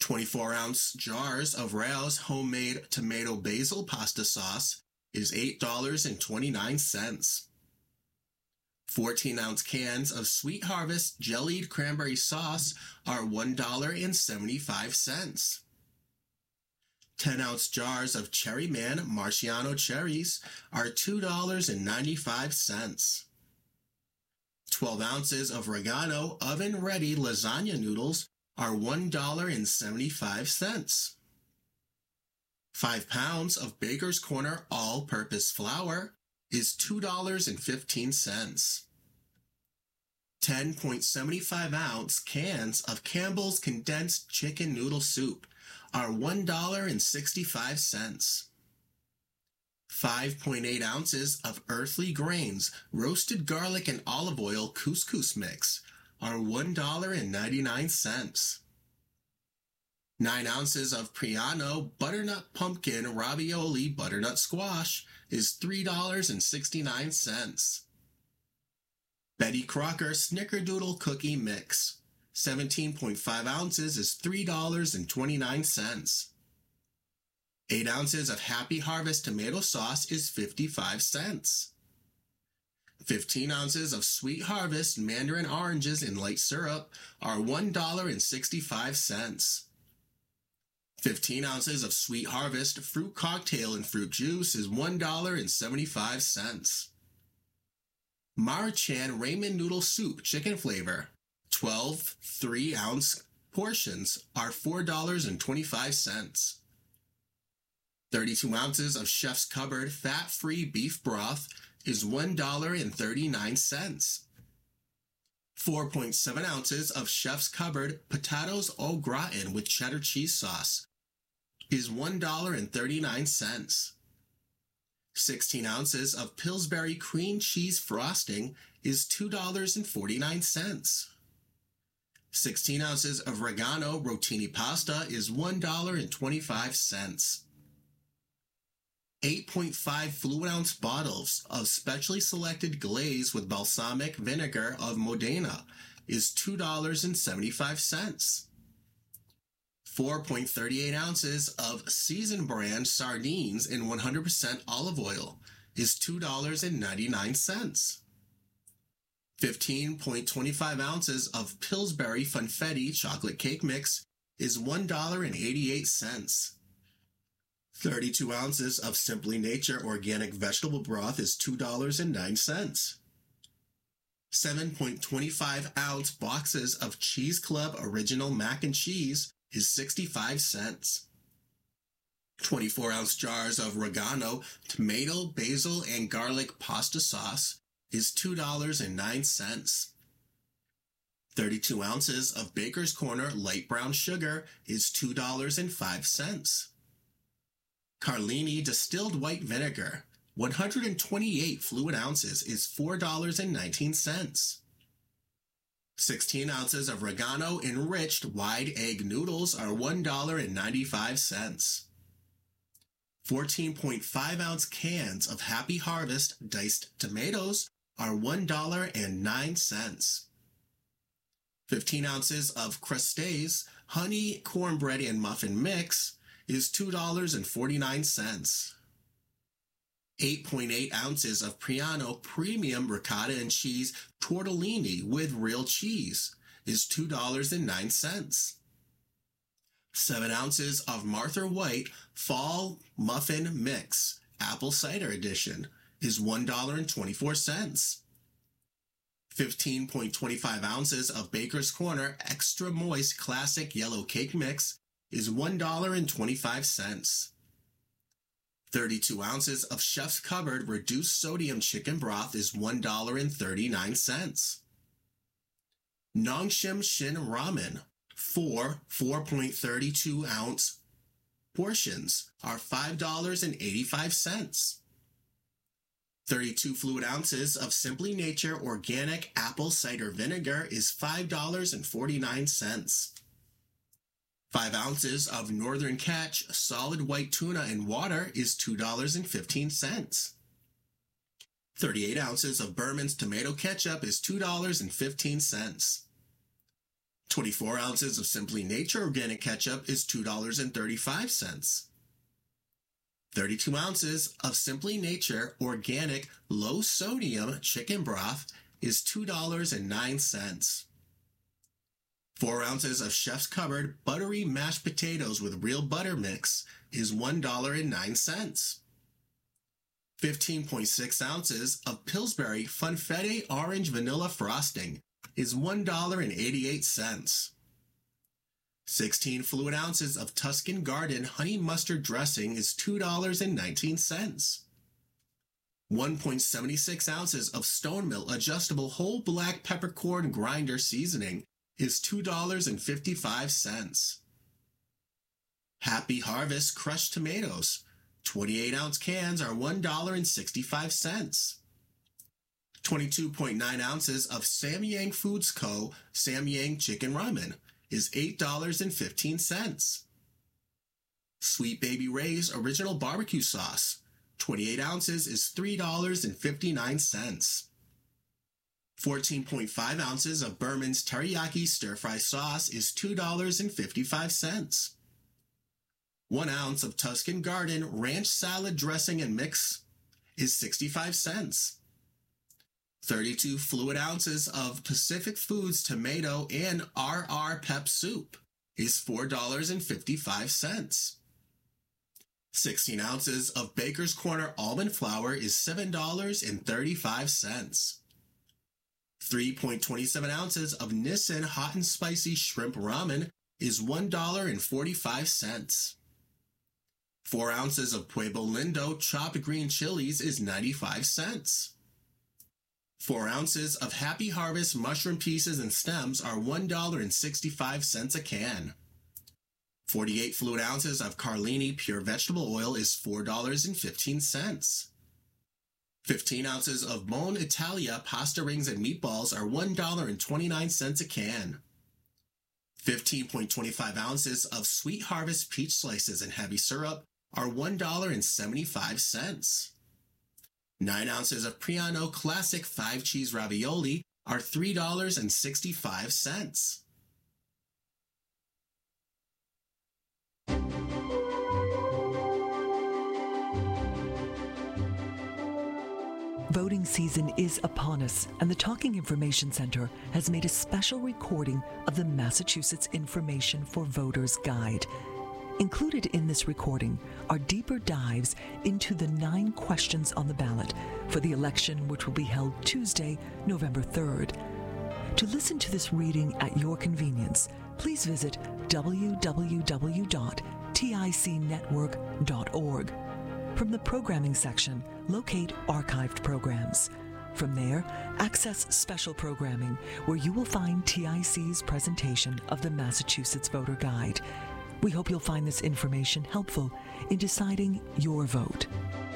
24-ounce jars of Rao's homemade tomato basil pasta sauce is $8.29. 14-ounce cans of Sweet Harvest jellied cranberry sauce are $1.75. 10-ounce jars of Cherry Man Marciano cherries are $2.95. 12 ounces of Regano oven-ready lasagna noodles are $1.75. 5 pounds of Baker's Corner all-purpose flour is $2.15. 10.75-ounce cans of Campbell's condensed chicken noodle soup are $1.65. 5.8 ounces of Earthly Grains roasted garlic and olive oil couscous mix are $1.99. 9 ounces of Priano butternut pumpkin ravioli butternut squash is $3.69. Betty Crocker Snickerdoodle cookie mix, 17.5 ounces is $3.29. 8 ounces of Happy Harvest tomato sauce is 55 cents. 15 ounces of Sweet Harvest mandarin oranges in light syrup are $1.65. 15 ounces of Sweet Harvest fruit cocktail and fruit juice is $1.75. Marchan Ramen noodle soup chicken flavor, 12 3-ounce portions are $4.25. 32 ounces of Chef's Cupboard fat-free beef broth is $1.39. 4.7 ounces of Chef's Cupboard potatoes au gratin with cheddar cheese sauce is $1.39. 16 ounces of Pillsbury cream cheese frosting is $2.49. 16 ounces of Regano rotini pasta is $1.25. 8.5 fluid-ounce bottles of specially selected glaze with balsamic vinegar of Modena is $2.75. 4.38 ounces of Season Brand sardines in 100% olive oil is $2.99. 15.25 ounces of Pillsbury Funfetti chocolate cake mix is $1.88. 32 ounces of Simply Nature organic vegetable broth is $2.09. 7.25-ounce boxes of Cheese Club Original Mac and Cheese is 65 cents. 24-ounce jars of Regano tomato, basil, and garlic pasta sauce is $2.09. 32 ounces of Baker's Corner light brown sugar is $2.05. Carlini distilled white vinegar, 128 fluid ounces is $4.19. 16 ounces of Regano enriched wide egg noodles are $1.95. 14.5-ounce cans of Happy Harvest diced tomatoes are $1.09. 15 ounces of Crustace honey cornbread and muffin mix is $2.49. 8.8 ounces of Priano Premium Ricotta and Cheese Tortellini with real cheese is $2.09. 7 ounces of Martha White Fall Muffin Mix Apple Cider Edition is $1.24. 15.25 ounces of Baker's Corner Extra Moist Classic Yellow Cake Mix is $1.25. 32 ounces of Chef's Cupboard Reduced Sodium Chicken Broth is $1.39. Nongshim Shin Ramen, 4.32-ounce portions are $5.85. 32 fluid ounces of Simply Nature Organic Apple Cider Vinegar is $5.49. 5 ounces of Northern Catch solid white tuna in water is $2.15. 38 ounces of Berman's tomato ketchup is $2.15. 24 ounces of Simply Nature organic ketchup is $2.35. 32 ounces of Simply Nature organic low-sodium chicken broth is $2.09. 4 ounces of Chef's Cupboard buttery mashed potatoes with real butter mix is $1.09. 15.6 ounces of Pillsbury Funfetti Orange Vanilla Frosting is $1.88. 16 fluid ounces of Tuscan Garden Honey Mustard Dressing is $2.19. 1.76 ounces of Stone Mill Adjustable Whole Black Peppercorn Grinder Seasoning is $2.55. Happy Harvest crushed tomatoes, 28-ounce cans are $1.65. 22.9 ounces of Samyang Foods Co. Samyang Chicken Ramen is $8.15. Sweet Baby Ray's Original Barbecue Sauce, 28 ounces is $3.59. 14.5 ounces of Berman's Teriyaki Stir-Fry Sauce is $2.55. 1 ounce of Tuscan Garden Ranch Salad Dressing and Mix is 65 cents. 32 fluid ounces of Pacific Foods Tomato and RR Pep Soup is $4.55. 16 ounces of Baker's Corner Almond Flour is $7.35. 3.27 ounces of Nissin Hot and Spicy Shrimp Ramen is $1.45. 4 ounces of Pueblo Lindo chopped green chilies is 95 cents. 4 ounces of Happy Harvest mushroom pieces and stems are $1.65 a can. 48 fluid ounces of Carlini pure vegetable oil is $4.15. 15 ounces of Buon Italia pasta rings and meatballs are $1.29 a can. 15.25 ounces of Sweet Harvest peach slices and heavy syrup are $1.75. 9 ounces of Priano Classic 5-cheese ravioli are $3.65. Voting season is upon us, and the Talking Information Center has made a special recording of the Massachusetts Information for Voters Guide. Included in this recording are deeper dives into the 9 questions on the ballot for the election, which will be held Tuesday, November 3rd. To listen to this reading at your convenience, please visit www.ticnetwork.org. From the programming section, locate archived programs. From there, access special programming, where you will find TIC's presentation of the Massachusetts Voter Guide. We hope you'll find this information helpful in deciding your vote.